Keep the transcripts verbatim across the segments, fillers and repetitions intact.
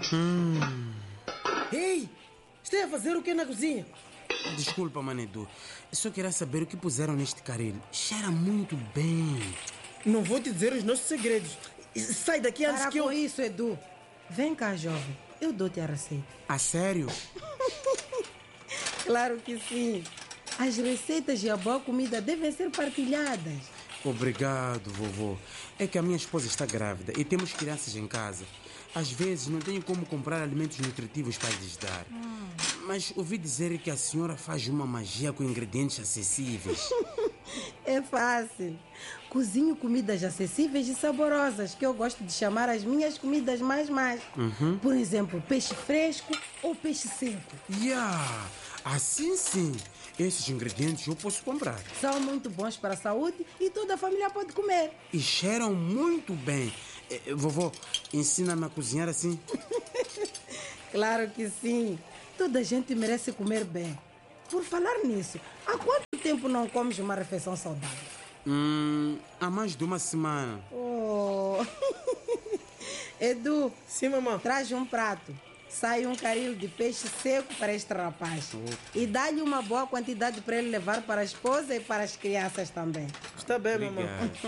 Hum. Ei, está a fazer o que na cozinha? Desculpa, Manedu. Só queria saber o que puseram neste caril. Cheira muito bem. Não vou te dizer os nossos segredos. Sai daqui antes Para que eu... com isso, Edu. Vem cá, jovem. Eu dou-te a receita. A sério? Claro que sim. As receitas e a boa comida devem ser partilhadas. Obrigado, vovô. É que a minha esposa está grávida e temos crianças em casa. Às vezes não tenho como comprar alimentos nutritivos para lhes dar. Hum. Mas ouvi dizer que a senhora faz uma magia com ingredientes acessíveis. É fácil. Cozinho comidas acessíveis e saborosas, que eu gosto de chamar as minhas comidas mais mais. Uhum. Por exemplo, peixe fresco ou peixe seco. Yeah, assim sim. Esses ingredientes eu posso comprar. São muito bons para a saúde e toda a família pode comer. E cheiram muito bem. Eh, vovô, ensina-me a cozinhar assim? Claro que sim. Toda a gente merece comer bem. Por falar nisso, há quanto tempo não comes uma refeição saudável? Hum, há mais de uma semana. Oh. Edu, Sim, mamãe. traz um prato. Sai um caril de peixe seco para este rapaz. Okay. E dá-lhe uma boa quantidade para ele levar para a esposa e para as crianças também. Está bem, mamãe.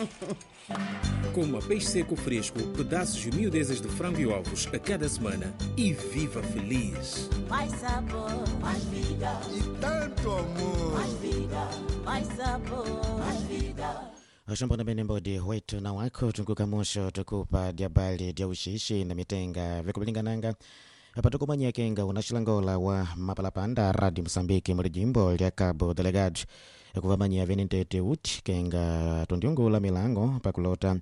Coma peixe seco fresco, pedaços e miudezas de frango e ovos a cada semana e viva feliz. Mais sabor, mais vida. E tanto amor. Mais vida, mais sabor, mais vida. Ashambona benembo wetu na wako tunguka mosho tukupa diabali dia ushishi na mitenga vikubilingananga apatuko manyekenga unashilangola wa mapalapanda radi Msambiki muri jimbo lya Cabo Delgado kuvamanya venentete uti kenga tundiungula milango pakulota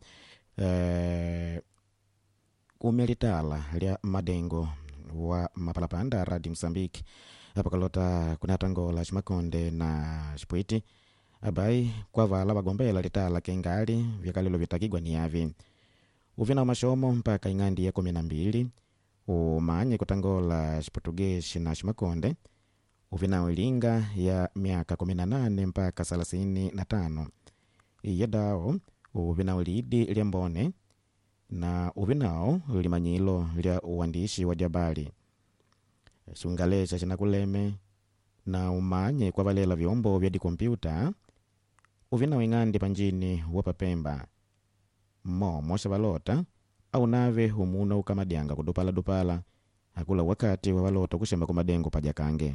eh, kumelitala lya madengo wa mapalapanda radi Msambiki apakulota kunatangola chimakonde na chipwiti abai kwa vala bagombela litala kengali vyakalilo vitakigwa ni yavi uvina mashomo mpaka ingandi ya kumi na mbili umanye kutangola chiportugeshi na chimakonde uvina ulinga ya miaka kumi na nane mpaka thelathini na tano iye dao uvina ulidi lya mbone na uvinao limanyilo lya uandishi wa diabali sungalesha chinakuleme na umanye kwa valela vyombo vya dikompyuta uvina wing'andi panjini wapapemba momo shavalota au nave umuna ukamadyanga kudupala dupala akula wakati wa valota kushema kumadengo pajakange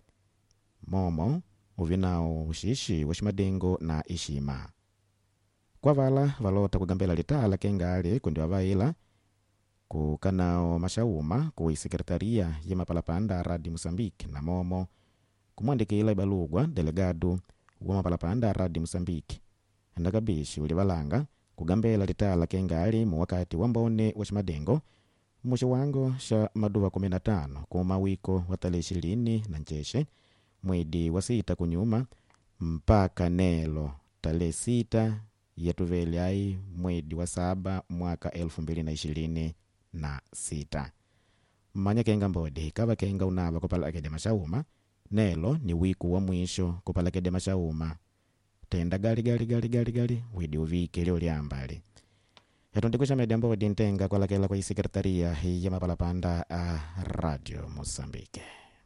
momo uvinao ushishi washimadengo na ishima kwa vala valota kugambela litala kengali kundi wavaila kukanao mashauma ku sekretaria ya mapalapanda radi Msambiki na momo kumwandikila ibalugwa delegado wa mapalapanda radi Msambiki ndakabishi ulivalanga kugambela litala kengali mu wakati wa mbone wa shimadengo musho wango sha maduva kumi na tano kuma wiko wa tarehe ishirini na njeshe mwedi wa sita kunyuma mpaka nelo tarehe sita ya tuveli ai mwedi wa saba mwaka elfu mbili na ishirini na sita manya kenga mbode kava kenga unava kupala kede mashauma nelo ni wiku wa mwisho kupala kede mashauma tenda gali gali gali gali gali widi uvike leo liambali yatondikusha medembo wadi ntenga kwa lakela kwa sekretaria ya mapalapanda a Radio Mozambique.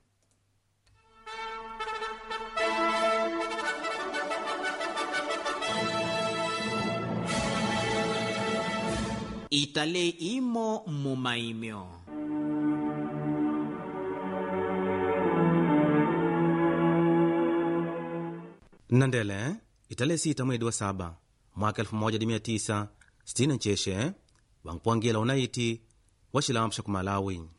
Itale imo mumaimyo. Nandele, eh? Itale sita mwedi wa saba mwaka elfu moja mia tisa sitini ncheshe, eh? Wangpwangela unaiti washilamsha kumalawi.